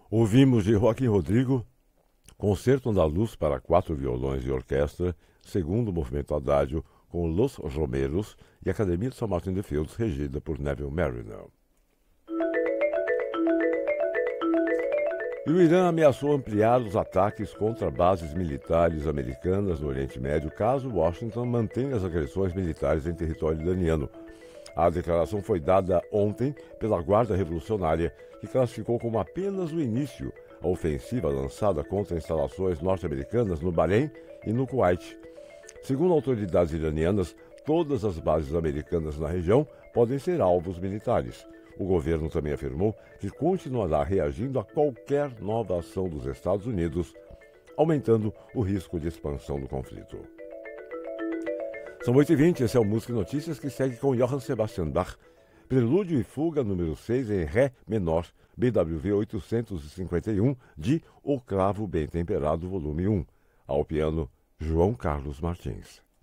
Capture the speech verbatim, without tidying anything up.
Ouvimos de Joaquim Rodrigo, Concerto Andaluz para quatro violões e orquestra, segundo movimento Adagio, com Los Romeros e a Academia de São Martin de Fields, regida por Neville Marriner. E o Irã ameaçou ampliar os ataques contra bases militares americanas no Oriente Médio caso Washington mantenha as agressões militares em território iraniano. A declaração foi dada ontem pela Guarda Revolucionária, que classificou como apenas o início a ofensiva lançada contra instalações norte-americanas no Bahrein e no Kuwait. Segundo autoridades iranianas, todas as bases americanas na região podem ser alvos militares. O governo também afirmou que continuará reagindo a qualquer nova ação dos Estados Unidos, aumentando o risco de expansão do conflito. São oito e vinte, esse é o Música e Notícias, que segue com Johann Sebastian Bach, Prelúdio e Fuga número seis em Ré menor, B W V oitocentos e cinquenta e um, de O Cravo Bem Temperado, volume um. Ao piano, João Carlos Martins.